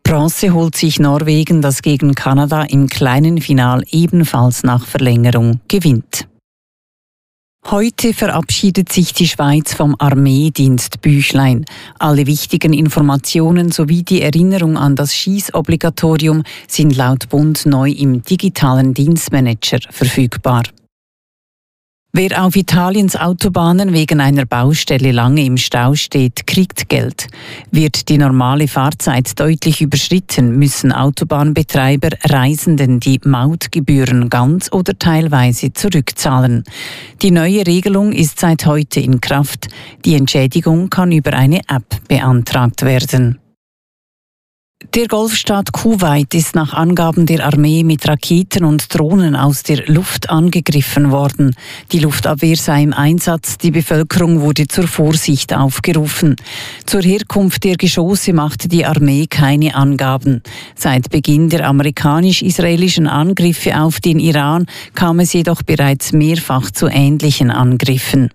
Bronze holt sich Norwegen, das gegen Kanada im kleinen Final ebenfalls nach Verlängerung gewinnt. Heute verabschiedet sich die Schweiz vom Armeedienstbüchlein. Alle wichtigen Informationen sowie die Erinnerung an das Schießobligatorium sind laut Bund neu im digitalen Dienstmanager verfügbar. Wer auf Italiens Autobahnen wegen einer Baustelle lange im Stau steht, kriegt Geld. Wird die normale Fahrzeit deutlich überschritten, müssen Autobahnbetreiber Reisenden die Mautgebühren ganz oder teilweise zurückzahlen. Die neue Regelung ist seit heute in Kraft. Die Entschädigung kann über eine App beantragt werden. Der Golfstaat Kuwait ist nach Angaben der Armee mit Raketen und Drohnen aus der Luft angegriffen worden. Die Luftabwehr sei im Einsatz, die Bevölkerung wurde zur Vorsicht aufgerufen. Zur Herkunft der Geschosse machte die Armee keine Angaben. Seit Beginn der amerikanisch-israelischen Angriffe auf den Iran kam es jedoch bereits mehrfach zu ähnlichen Angriffen.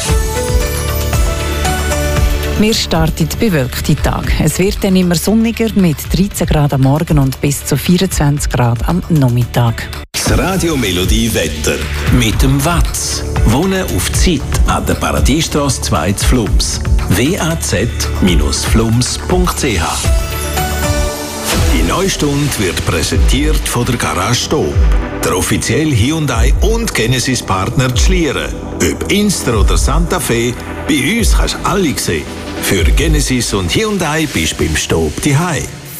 Wir starten bewölkte Tag. Es wird dann immer sonniger mit 13 Grad am Morgen und bis zu 24 Grad am Nachmittag. Das Radio Melodie Wetter mit dem Watz. Wohnen auf Zeit an der Paradiestrasse 2 zu Flums. waz-flums.ch. Die neue Stunde wird präsentiert von der Garage Stob, der offizielle Hyundai und Genesis Partner Schlieren. Ob Inster oder Santa Fe, bei uns kannst du alle sehen. Für Genesis und Hyundai bist du beim Stob daheim.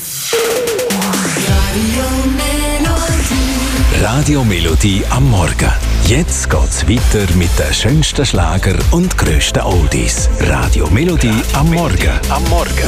Radio Melodie am Morgen. Jetzt geht's weiter mit den schönsten Schlager und grössten Oldies. Radio Melodie am Morgen.